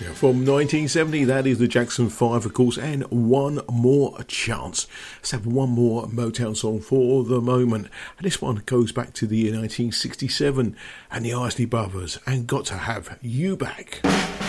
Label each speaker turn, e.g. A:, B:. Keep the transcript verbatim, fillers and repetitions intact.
A: Yeah, from nineteen seventy, that is the Jackson five, of course, and One More Chance. Let's have one more Motown song for the moment. And this one goes back to the year nineteen sixty-seven and the Isley Brothers, and Got to Have You Back.